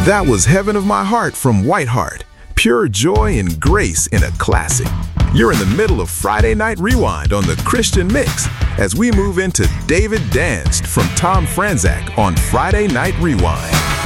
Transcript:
That was Heaven of My Heart from Whiteheart. Pure joy and grace in a classic. You're in the middle of Friday Night Rewind on the Christian Mix as we move into David Danced from Tom Franzak on Friday Night Rewind.